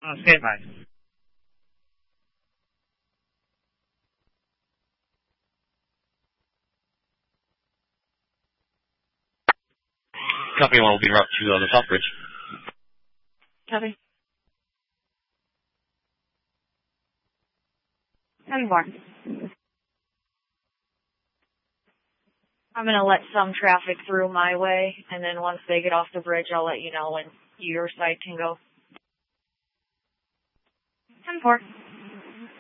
Stand by. Company 1 will be en route to the South Bridge. Copy. 10-4. I'm going to let some traffic through my way, and then once they get off the bridge, I'll let you know when your side can go. 10-4.